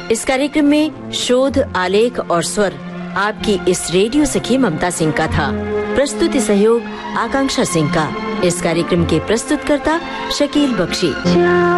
इस कार्यक्रम में शोध, आलेख और स्वर आपकी इस रेडियो सखी ममता सिंह का था। प्रस्तुति सहयोग आकांक्षा सिंह का। इस कार्यक्रम के प्रस्तुतकर्ता शकील बख्शी।